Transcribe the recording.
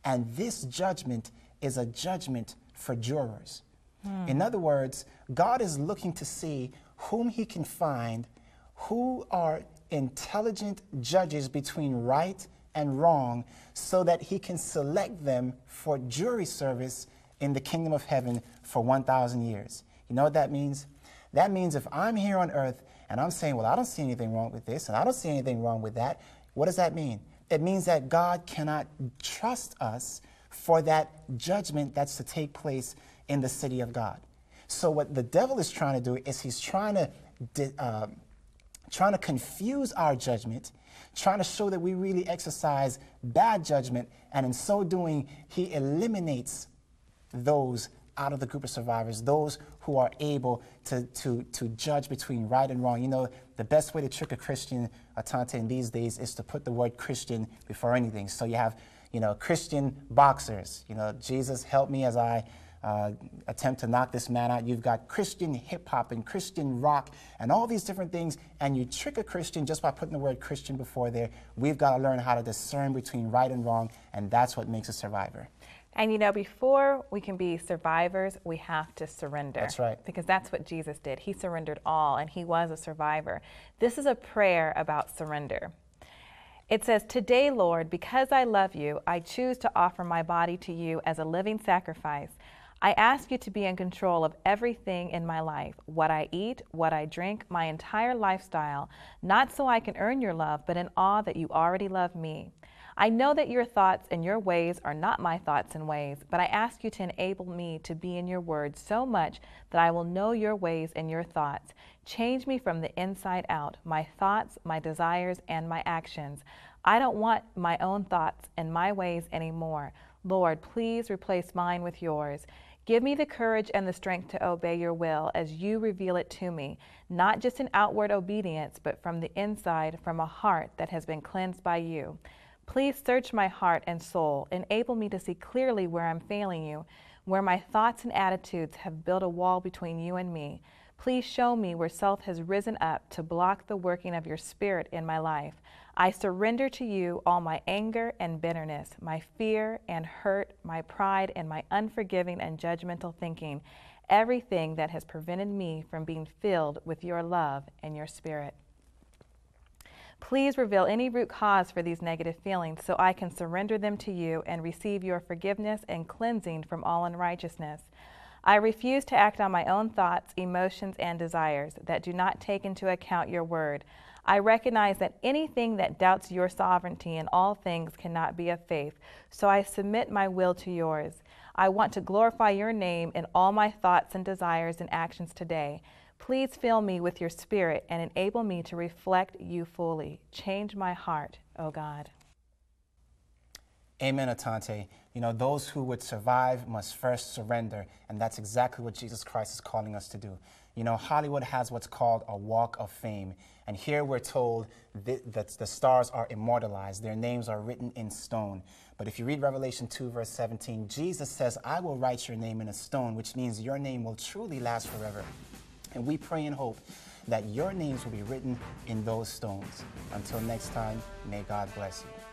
And this judgment is a judgment for jurors. In other words, God is looking to see whom he can find, who are intelligent judges between right and wrong, so that he can select them for jury service in the kingdom of heaven for 1,000 years. You know what that means? That means if I'm here on earth and I'm saying, well, I don't see anything wrong with this and I don't see anything wrong with that, what does that mean? It means that God cannot trust us for that judgment that's to take place in the city of God. So what the devil is trying to do is he's trying to confuse our judgment, trying to show that we really exercise bad judgment, and in so doing, he eliminates those out of the group of survivors, those who are able to judge between right and wrong. You know, the best way to trick a Christian, Atante, in these days is to put the word Christian before anything. So you have, you know, Christian boxers. You know, Jesus, help me as I attempt to knock this man out. You've got Christian hip-hop and Christian rock and all these different things, and you trick a Christian just by putting the word Christian before there. We've got to learn how to discern between right and wrong, and that's what makes a survivor. And you know, before we can be survivors, we have to surrender. That's right. Because that's what Jesus did. He surrendered all, and he was a survivor. This is a prayer about surrender. It says, "Today, Lord, because I love you, I choose to offer my body to you as a living sacrifice. I ask you to be in control of everything in my life, what I eat, what I drink, my entire lifestyle, not so I can earn your love, but in awe that you already love me. I know that your thoughts and your ways are not my thoughts and ways, but I ask you to enable me to be in your word so much that I will know your ways and your thoughts. Change me from the inside out, my thoughts, my desires, and my actions. I don't want my own thoughts and my ways anymore. Lord, please replace mine with yours. Give me the courage and the strength to obey your will as you reveal it to me, not just in outward obedience, but from the inside, from a heart that has been cleansed by you. Please search my heart and soul. Enable me to see clearly where I'm failing you, where my thoughts and attitudes have built a wall between you and me. Please show me where self has risen up to block the working of your Spirit in my life. I surrender to you all my anger and bitterness, my fear and hurt, my pride and my unforgiving and judgmental thinking, everything that has prevented me from being filled with your love and your Spirit. Please reveal any root cause for these negative feelings so I can surrender them to you and receive your forgiveness and cleansing from all unrighteousness. I refuse to act on my own thoughts, emotions, and desires that do not take into account your word. I recognize that anything that doubts your sovereignty in all things cannot be of faith, so I submit my will to yours. I want to glorify your name in all my thoughts and desires and actions today. Please fill me with your Spirit and enable me to reflect you fully. Change my heart, O God. Amen, Atante. You know, those who would survive must first surrender, and that's exactly what Jesus Christ is calling us to do. You know, Hollywood has what's called a walk of fame, and here we're told that the stars are immortalized. Their names are written in stone. But if you read Revelation 2, verse 17, Jesus says, I will write your name in a stone, which means your name will truly last forever. And we pray and hope that your names will be written in those stones. Until next time, may God bless you.